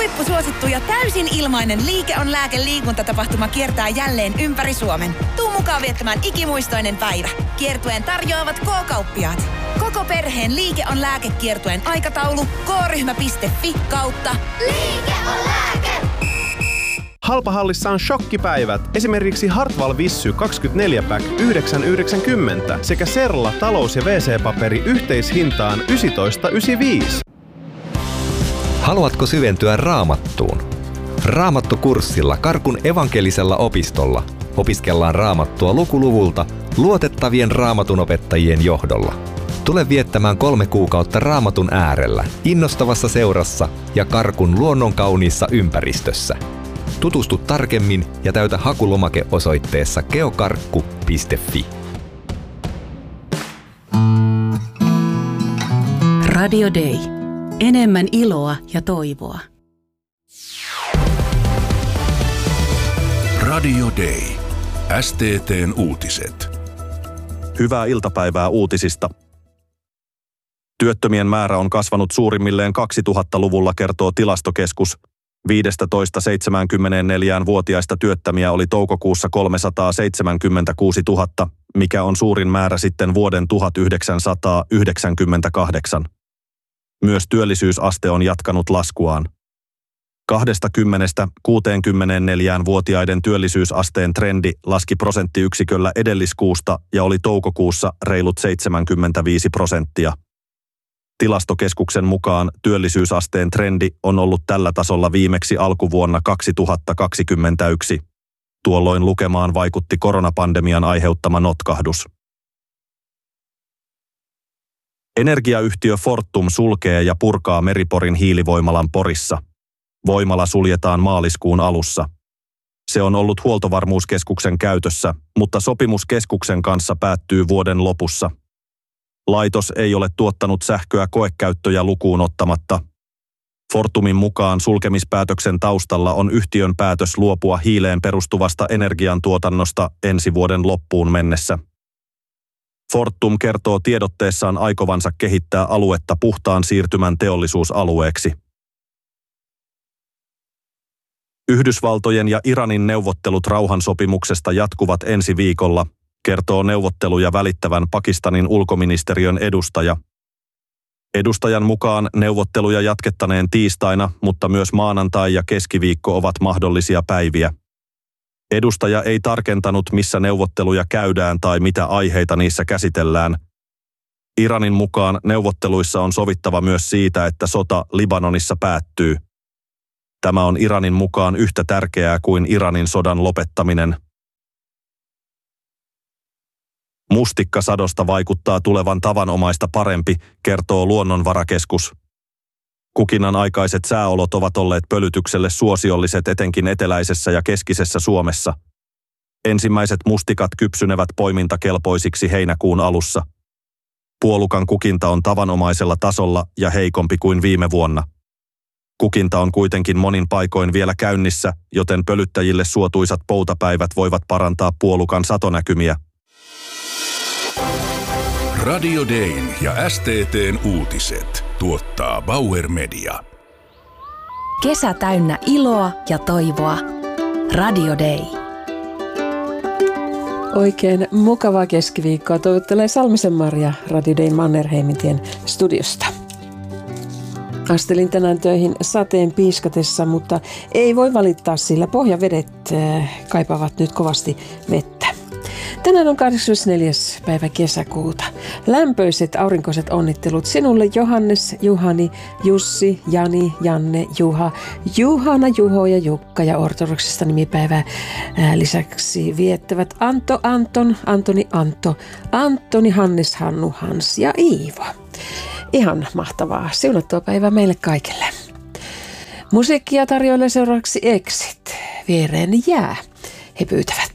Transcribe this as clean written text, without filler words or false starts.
Huippusuosittu ja täysin ilmainen Liike on lääke -liikuntatapahtuma kiertää jälleen ympäri Suomen. Tuu mukaan viettämään ikimuistoinen päivä. Kiertueen tarjoavat K-kauppiaat. Koko perheen Liike on lääke -kiertueen aikataulu k-ryhmä.fi/. Liike on lääke! Halpahallissa on shokkipäivät. Esimerkiksi Hartwall Vissy 24-pack 9,90 sekä Serla talous- ja WC-paperi yhteishintaan 19,95. Haluatko syventyä Raamattuun? Raamattukurssilla Karkun evankelisella opistolla opiskellaan Raamattua lukuluvulta luotettavien Raamatun-opettajien johdolla. Tule viettämään 3 kuukautta Raamatun äärellä, innostavassa seurassa ja Karkun luonnonkauniissa ympäristössä. Tutustu tarkemmin ja täytä hakulomake osoitteessa geokarkku.fi. Radio Day. Enemmän iloa ja toivoa. Radio Day. STT:n uutiset. Hyvää iltapäivää uutisista. Työttömien määrä on kasvanut suurimmilleen 2000-luvulla, kertoo Tilastokeskus. 15–74-vuotiaista työttömiä oli toukokuussa 376 000, mikä on suurin määrä sitten vuoden 1998. Myös työllisyysaste on jatkanut laskuaan. 20–64-vuotiaiden työllisyysasteen trendi laski prosenttiyksiköllä edelliskuusta ja oli toukokuussa reilut 75%. Tilastokeskuksen mukaan työllisyysasteen trendi on ollut tällä tasolla viimeksi alkuvuonna 2021. Tuolloin lukemaan vaikutti koronapandemian aiheuttama notkahdus. Energiayhtiö Fortum sulkee ja purkaa Meri-Porin hiilivoimalan Porissa. Voimala suljetaan maaliskuun alussa. Se on ollut Huoltovarmuuskeskuksen käytössä, mutta sopimus keskuksen kanssa päättyy vuoden lopussa. Laitos ei ole tuottanut sähköä koekäyttöjä lukuun ottamatta. Fortumin mukaan sulkemispäätöksen taustalla on yhtiön päätös luopua hiileen perustuvasta energiantuotannosta ensi vuoden loppuun mennessä. Fortum kertoo tiedotteessaan aikovansa kehittää aluetta puhtaan siirtymän teollisuusalueeksi. Yhdysvaltojen ja Iranin neuvottelut rauhansopimuksesta jatkuvat ensi viikolla, kertoo neuvotteluja välittävän Pakistanin ulkoministeriön edustaja. Edustajan mukaan neuvotteluja jatkettaneen tiistaina, mutta myös maanantai ja keskiviikko ovat mahdollisia päiviä. Edustaja ei tarkentanut, missä neuvotteluja käydään tai mitä aiheita niissä käsitellään. Iranin mukaan neuvotteluissa on sovittava myös siitä, että sota Libanonissa päättyy. Tämä on Iranin mukaan yhtä tärkeää kuin Iranin sodan lopettaminen. Mustikkasadosta vaikuttaa tulevan tavanomaista parempi, kertoo Luonnonvarakeskus. Kukinan aikaiset sääolot ovat olleet pölytykselle suosiolliset etenkin eteläisessä ja keskisessä Suomessa. Ensimmäiset mustikat kypsynevät poimintakelpoisiksi heinäkuun alussa. Puolukan kukinta on tavanomaisella tasolla ja heikompi kuin viime vuonna. Kukinta on kuitenkin monin paikoin vielä käynnissä, joten pölyttäjille suotuisat poutapäivät voivat parantaa puolukan satonäkymiä. Radio Dayn ja STT:n uutiset tuottaa Bauer Media. Kesä täynnä iloa ja toivoa. Radio Day. Oikein mukavaa keskiviikkoa toivottelee Salmisen Maria Radio Dayn Mannerheimintien studiosta. Astelin tänään töihin sateen piiskatessa, mutta ei voi valittaa, sillä pohjavedet kaipaavat nyt kovasti vettä. Tänään on 24. päivä kesäkuuta. Lämpöiset aurinkoiset onnittelut sinulle Johannes, Juhani, Jussi, Jani, Janne, Juha, Juhana, Juho ja Jukka ja ortodoksista nimipäivää lisäksi viettävät Anto, Anton, Antoni, Antto, Antoni, Hannes, Hannu, Hans ja Iivo. Ihan mahtavaa. Siunattua päivää meille kaikille. Musiikkia tarjoilee seuraavaksi Exit. Viereeni jää. He pyytävät.